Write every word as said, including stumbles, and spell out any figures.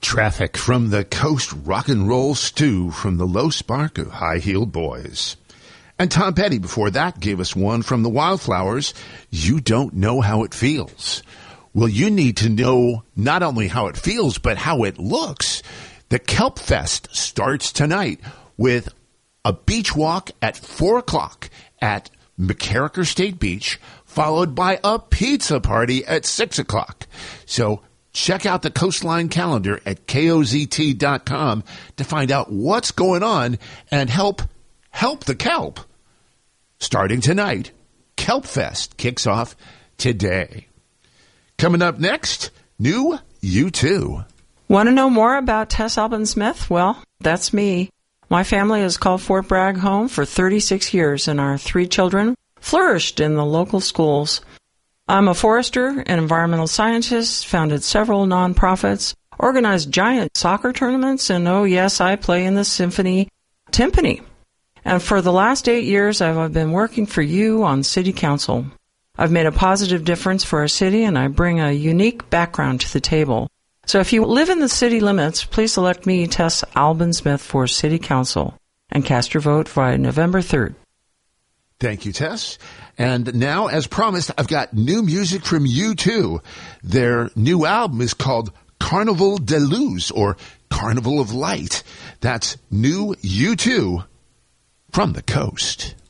Traffic from the Coast rock and roll stew from the low spark of High-Heeled Boys. And Tom Petty before that gave us one from the Wildflowers, You Don't Know How It Feels. Well, you need to know not only how it feels, but how it looks. The Kelp Fest starts tonight with a beach walk at four o'clock at McCarraker State Beach, followed by a pizza party at six o'clock. So check out the Coastline calendar at K O Z T dot com to find out what's going on and help help the kelp. Starting tonight, Kelp Fest kicks off today. Coming up next, new U two. Want to know more about Tess Albin Smith? Well, that's me. My family has called Fort Bragg home for thirty-six years, and our three children flourished in the local schools. I'm a forester and environmental scientist, founded several nonprofits, organized giant soccer tournaments, and oh yes, I play in the symphony timpani. And for the last eight years, I've been working for you on City Council. I've made a positive difference for our city, and I bring a unique background to the table. So if you live in the city limits, please select me, Tess Albin Smith, for City Council, and cast your vote by November third. Thank you, Tess. And now, as promised, I've got new music from U two. Their new album is called Carnival de Luz, or Carnival of Light. That's new U two from the coast.